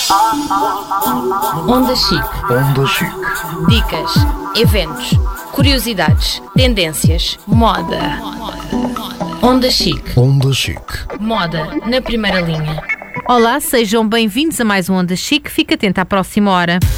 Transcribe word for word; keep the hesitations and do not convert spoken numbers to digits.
Onda Chic. Onda Chic. Dicas, eventos, curiosidades, tendências, moda. Onda Chic. Onda Chic. Moda na primeira linha. Olá, sejam bem-vindos a mais um Onda Chic. Fique atento à próxima hora.